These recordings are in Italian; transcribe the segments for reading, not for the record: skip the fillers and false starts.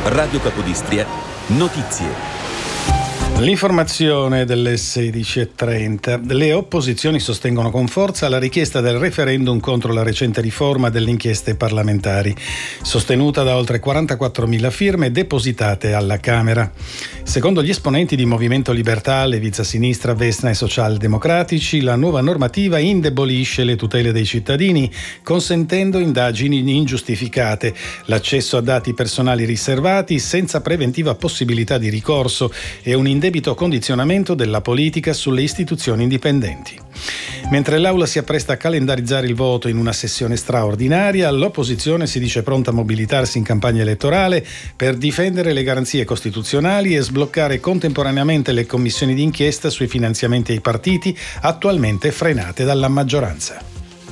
Radio Capodistria, notizie. L'informazione delle 16:30. Le opposizioni sostengono con forza la richiesta del referendum contro la recente riforma delle inchieste parlamentari, sostenuta da oltre 44.000 firme depositate alla Camera. Secondo gli esponenti di Movimento Libertà, Leviza Sinistra, Vesna e Socialdemocratici, la nuova normativa indebolisce le tutele dei cittadini, consentendo indagini ingiustificate, l'accesso a dati personali riservati senza preventiva possibilità di ricorso e un indebito condizionamento della politica sulle istituzioni indipendenti. Mentre l'Aula si appresta a calendarizzare il voto in una sessione straordinaria, l'opposizione si dice pronta a mobilitarsi in campagna elettorale per difendere le garanzie costituzionali e sbloccare contemporaneamente le commissioni d'inchiesta sui finanziamenti ai partiti attualmente frenate dalla maggioranza.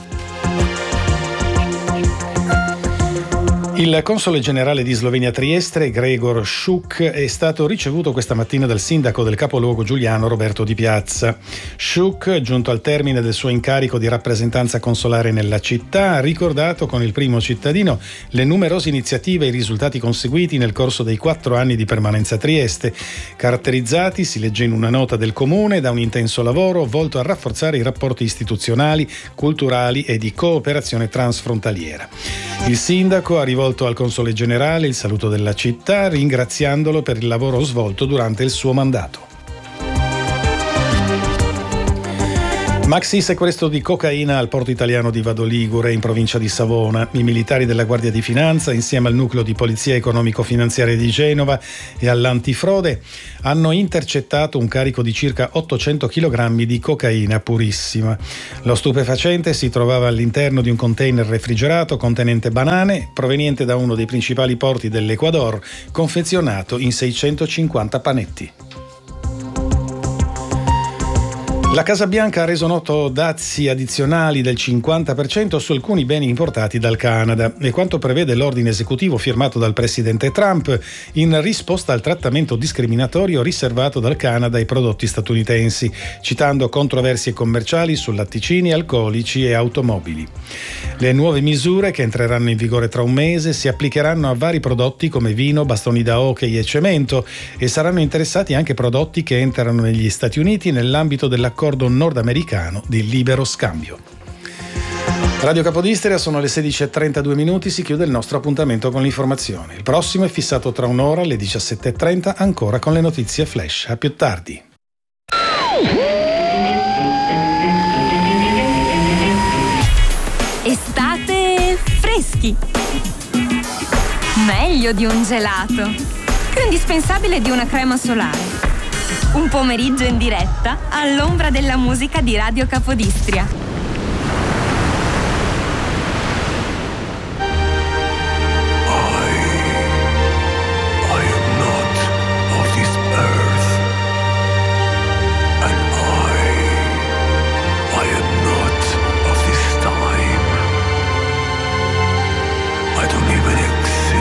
Il console generale di Slovenia Trieste, Gregor Šuk, è stato ricevuto questa mattina dal sindaco del capoluogo giuliano Roberto Di Piazza. Šuk, giunto al termine del suo incarico di rappresentanza consolare nella città, ha ricordato con il primo cittadino le numerose iniziative e i risultati conseguiti nel corso dei 4 anni di permanenza a Trieste, caratterizzati, si legge in una nota del comune, da un intenso lavoro volto a rafforzare i rapporti istituzionali, culturali e di cooperazione transfrontaliera. Il sindaco ha rivolto al console generale il saluto della città, ringraziandolo per il lavoro svolto durante il suo mandato. Maxi sequestro di cocaina al porto italiano di Vado Ligure, in provincia di Savona. I militari della Guardia di Finanza, insieme al nucleo di polizia economico-finanziaria di Genova e all'antifrode, hanno intercettato un carico di circa 800 kg di cocaina purissima. Lo stupefacente si trovava all'interno di un container refrigerato contenente banane, proveniente da uno dei principali porti dell'Ecuador, confezionato in 650 panetti. La Casa Bianca ha reso noto dazi addizionali del 50% su alcuni beni importati dal Canada e quanto prevede l'ordine esecutivo firmato dal presidente Trump in risposta al trattamento discriminatorio riservato dal Canada ai prodotti statunitensi, citando controversie commerciali su latticini, alcolici e automobili. Le nuove misure, che entreranno in vigore tra un mese, si applicheranno a vari prodotti come vino, bastoni da hockey e cemento e saranno interessati anche prodotti che entrano negli Stati Uniti nell'ambito dell'accordo nordamericano di libero scambio. Radio Capodistria, sono le 16:32 minuti, si chiude il nostro appuntamento con l'informazione. Il prossimo è fissato tra un'ora, alle 17:30, ancora con le notizie flash. A più tardi. Estate freschi. Meglio di un gelato. Più indispensabile di una crema solare. Un pomeriggio in diretta all'ombra della musica di Radio Capodistria.